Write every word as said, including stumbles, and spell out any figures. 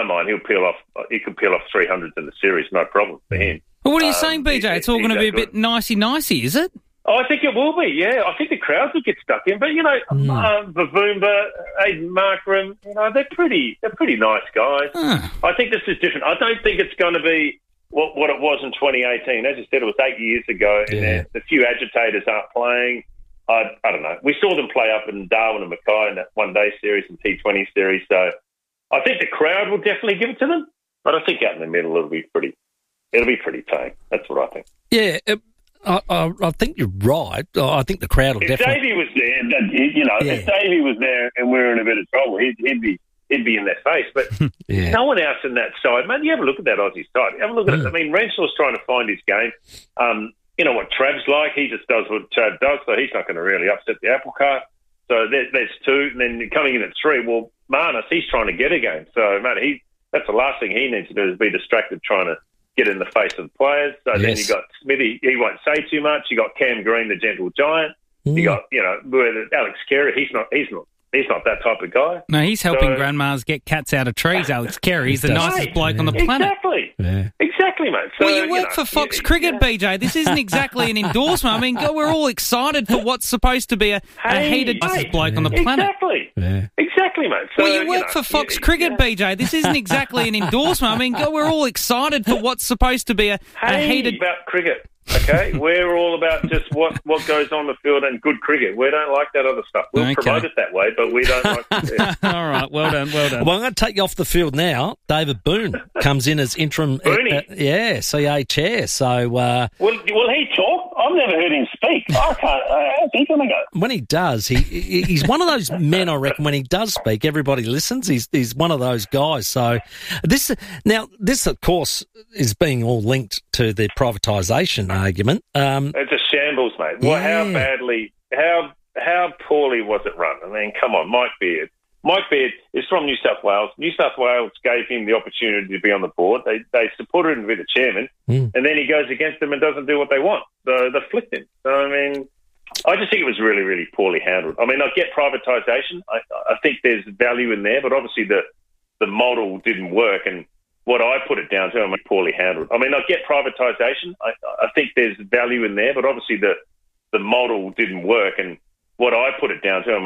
don't mind. He'll peel off. He could peel off three hundreds in the series, no problem for him. Well, what are you um, saying, B J? He, it's all going to be a bit nicey-nicey, is it? Oh, I think it will be, yeah. I think the crowds will get stuck in. But, you know, mm. uh, Bavumba, Aiden Markram, you know, they're pretty they're pretty nice guys. Huh. I think this is different. I don't think it's going to be what, what it was in twenty eighteen. As you said, it was eight years ago, and yeah. the few agitators aren't playing. I, I don't know. We saw them play up in Darwin and Mackay in that one-day series and T twenty series, so I think the crowd will definitely give it to them. But I think out in the middle it'll be pretty it'll be pretty tame. That's what I think. Yeah, it- I, I, I think you're right. I think the crowd will if definitely... Davey was there, that, you know, yeah. if Davey was there and we were in a bit of trouble, he'd, he'd be he'd be in their face. But yeah. no one else in that side, man. You have a look at that Aussie side. Have a look at mm. it. I mean, Renshaw's trying to find his game. Um, you know what Trav's like? He just does what Trav does, so he's not going to really upset the apple cart. So there, there's two, and then coming in at three, well, Marnus, he's trying to get a game. So, man, he that's the last thing he needs to do is be distracted trying to get in the face of the players. So yes. then you got Smithy, he won't say too much. You got Cam Green, the gentle giant. Mm. You got, you know, Alex Carey, he's not he's not he's not that type of guy. No, he's helping so, grandmas get cats out of trees, Alex Carey. He's the nicest right. bloke yeah. on the planet. Exactly. Yeah. Exactly, mate. So, well, you work you know, for Fox yeah, Cricket, yeah. B J. This isn't exactly an endorsement. I mean, God, we're all excited for what's supposed to be a, hey, a hated mate. nicest bloke yeah. on the planet. Exactly. Yeah. Exactly, mate. So, well, you work you know, for Fox yeah, Cricket, yeah. B J. This isn't exactly an endorsement. I mean, God, we're all excited for what's supposed to be a, hey, a hated... about cricket, okay? We're all about just what, what goes on the field and good cricket. We don't like that other stuff. We'll okay. promote it that way, but we don't like it. Yeah. All right, well done, well done. Well, I'm going to take you off the field now. David Boone comes in as interim... uh, uh, yeah, C A chair, so... Uh, will, will he talk? I've never heard him speak. I can't... Uh, how's he going to go? When he does, he he's one of those men, I reckon, when he does speak, everybody listens. He's he's one of those guys. So this now, this, of course, is being all linked to the privatisation argument. Um, it's a shambles, mate. Well, yeah. how badly... How how poorly was it run? I mean, come on, Mike Beard. Mike Beard is from New South Wales. New South Wales gave him the opportunity to be on the board. They they supported him to be the chairman, mm. and then he goes against them and doesn't do what they want. So they flicked him. So, I mean, I just think it was really, really poorly handled. I mean, I get privatisation. I, I think there's value in there, but obviously the, the model didn't work, and what I put it down to, I'm poorly handled. I mean, I get privatisation. I, I think there's value in there, but obviously the, the model didn't work, and what I put it down to, I'm